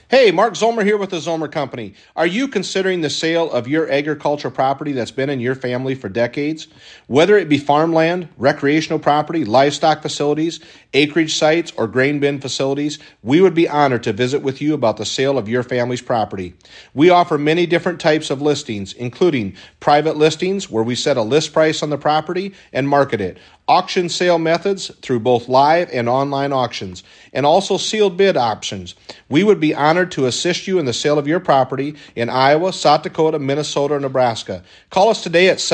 Hey, Mark Zomer here with the Zomer Company. Are you considering the sale of your agricultural property that's been in your family for decades? Whether it be farmland, recreational property, livestock facilities, acreage sites, or grain bin facilities, we would be honored to visit with you about the sale of your family's property. We offer many different types of listings, including private listings where we set a list price on the property and market it, auction sale methods through both live and online auctions, and also sealed bid options. We would be honored to assist you in the sale of your property in Iowa, South Dakota, Minnesota, or Nebraska. Call us today at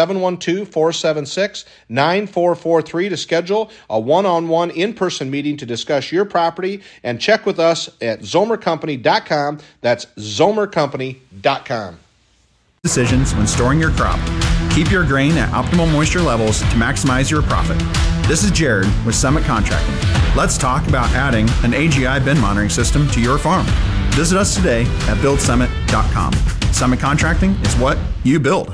712-476-9443 to schedule a one-on-one in-person meeting to discuss your property, and check with us at zomercompany.com. That's zomercompany.com. Decisions when storing your crop. Keep your grain at optimal moisture levels to maximize your profit. This is Jared with Summit Contracting. Let's talk about adding an AGI bin monitoring system to your farm. Visit us today at buildsummit.com. Summit Contracting is what you build.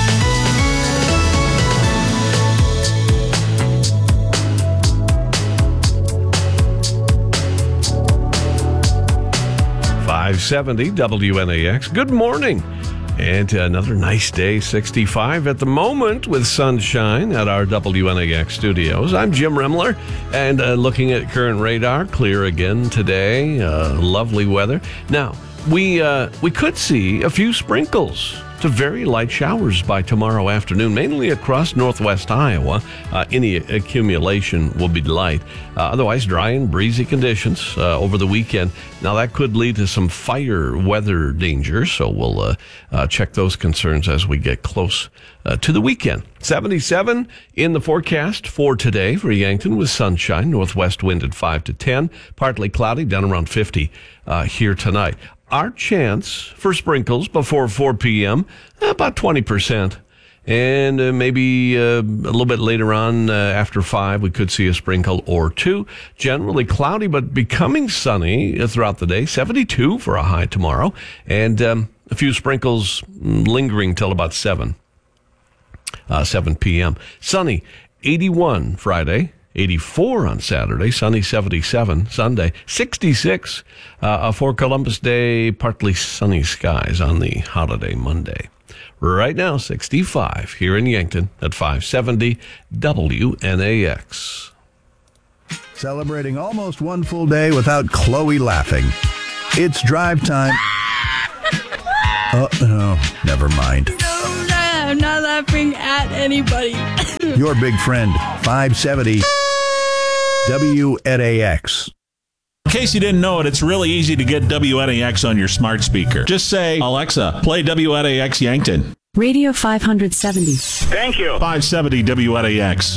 .570 WNAX. Good morning. And another nice day, 65 at the moment with sunshine at our WNAX studios. I'm Jim Remler, and looking at current radar, clear again today. Lovely weather. Now, we could see a few sprinkles to very light showers by tomorrow afternoon, mainly across northwest Iowa. Any accumulation will be light. Otherwise, dry and breezy conditions over the weekend. Now, that could lead to some fire weather danger, so we'll check those concerns as we get close to the weekend. 77 in the forecast for today for Yankton with sunshine, northwest wind at 5 to 10, partly cloudy, down around 50 here tonight. Our chance for sprinkles before 4 p.m., about 20%. And maybe a little bit later on after 5, we could see a sprinkle or two. Generally cloudy, but becoming sunny throughout the day. 72 for a high tomorrow. And a few sprinkles lingering till about 7 p.m. Sunny, 81 Friday. 84 on Saturday, sunny 77 Sunday, 66 for Columbus Day, partly sunny skies on the holiday Monday. Right now, 65 here in Yankton at 570 WNAX. Celebrating almost one full day without Chloe laughing. It's drive time. Oh, never mind. I'm not laughing at anybody. Your big friend, 570 WNAX. In case you didn't know it, it's really easy to get WNAX on your smart speaker. Just say, Alexa, play WNAX Yankton. Radio 570. Thank you. 570 WNAX.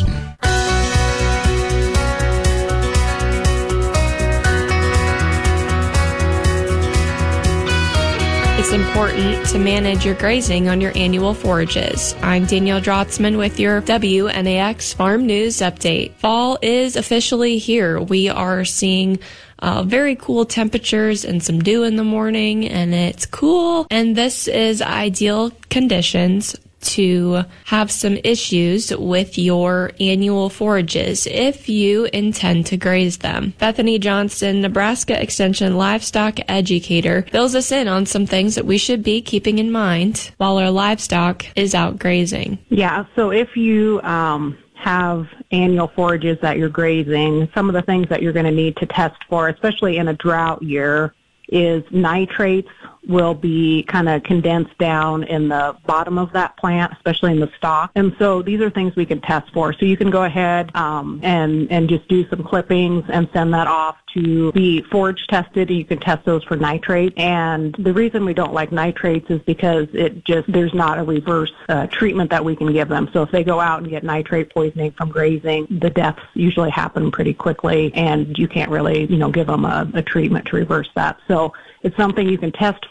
It's important to manage your grazing on your annual forages. I'm Danielle Drotzman with your WNAX Farm News Update. Fall is officially here. We are seeing very cool temperatures and some dew in the morning, and it's cool. And this is ideal conditions to have some issues with your annual forages if you intend to graze them. Bethany Johnson, Nebraska Extension livestock educator, fills us in on some things that we should be keeping in mind while our livestock is out grazing. Yeah, so if you have annual forages that you're grazing, some of the things that you're going to need to test for, especially in a drought year, is nitrates will be kind of condensed down in the bottom of that plant, especially in the stalk. And so these are things we can test for. So you can go ahead and just do some clippings and send that off to be forage tested. You can test those for nitrate. And the reason we don't like nitrates is because there's not a reverse treatment that we can give them. So if they go out and get nitrate poisoning from grazing, the deaths usually happen pretty quickly, and you can't really, give them a treatment to reverse that. So it's something you can test for.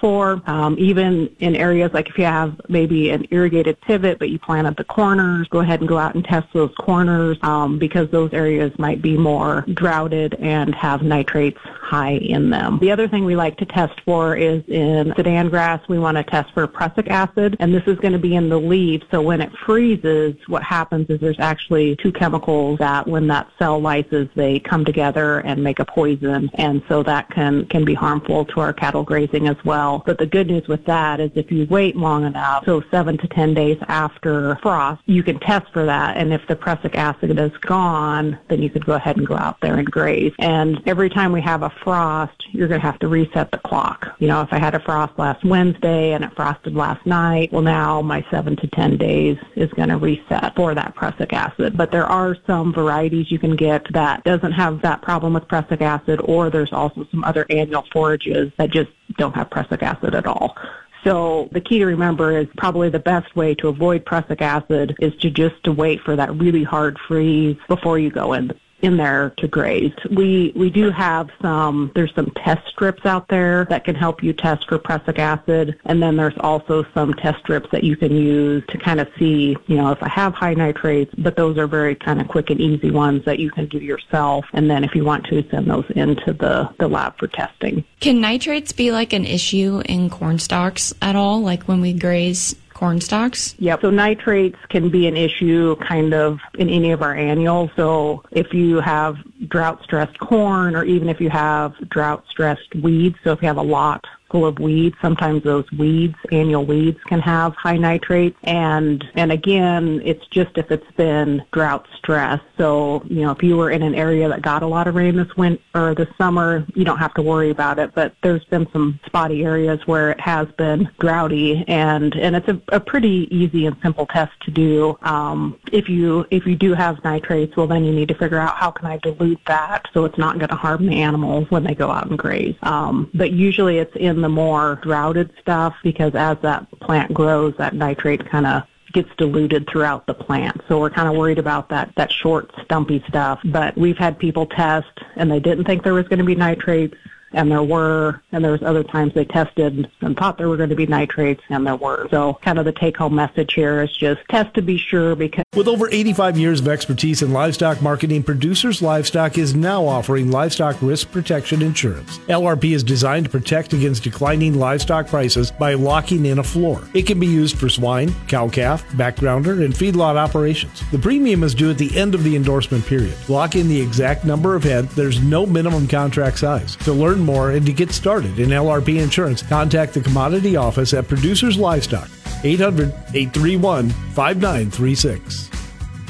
for. Even in areas like if you have maybe an irrigated pivot, but you planted the corners, go ahead and go out and test those corners because those areas might be more droughted and have nitrates high in them. The other thing we like to test for is in Sudan grass, we want to test for prussic acid, and this is going to be in the leaves. So when it freezes, what happens is there's actually two chemicals that when that cell lyses, they come together and make a poison, and so that can be harmful to our cattle grazing as well. But the good news with that is if you wait long enough, so 7 to 10 days after frost, you can test for that, and if the prussic acid is gone, then you could go ahead and go out there and graze. And every time we have a frost, you're going to have to reset the clock. You know, if I had a frost last Wednesday and it frosted last night, well, now my 7 to 10 days is going to reset for that prussic acid. But there are some varieties you can get that doesn't have that problem with prussic acid, or there's also some other annual forages that just don't have prussic acid at all. So the key to remember is probably the best way to avoid prussic acid is to wait for that really hard freeze before you go in there to graze. We do have there's some test strips out there that can help you test for prussic acid, and then there's also some test strips that you can use to kind of see, you know, if I have high nitrates, but those are very kind of quick and easy ones that you can do yourself, and then if you want to, send those into the lab for testing. Can nitrates be like an issue in corn stalks at all, like when we graze corn stalks? Yep. So nitrates can be an issue kind of in any of our annuals. So if you have drought-stressed corn, or even if you have drought-stressed weeds, so if you have a lot full of weeds, sometimes those weeds, annual weeds, can have high nitrates. And again, it's just if it's been drought stress. So, you know, if you were in an area that got a lot of rain this summer, you don't have to worry about it. But there's been some spotty areas where it has been droughty, and it's a pretty easy and simple test to do. If you do have nitrates, well, then you need to figure out how can I dilute that so it's not going to harm the animals when they go out and graze. But usually it's in the more droughted stuff, because as that plant grows, that nitrate kind of gets diluted throughout the plant. So we're kind of worried about that short, stumpy stuff. But we've had people test, and they didn't think there was going to be nitrates, and there were, and there was other times they tested and thought there were going to be nitrates, and there were. So kind of the take-home message here is just test to be sure. Because with over 85 years of expertise in livestock marketing, Producers Livestock is now offering livestock risk protection insurance. LRP is designed to protect against declining livestock prices by locking in a floor. It can be used for swine, cow-calf, backgrounder, and feedlot operations. The premium is due at the end of the endorsement period. Lock in the exact number of head. There's no minimum contract size. To learn more and to get started in LRP insurance, contact the commodity office at Producers Livestock, 800-831-5936.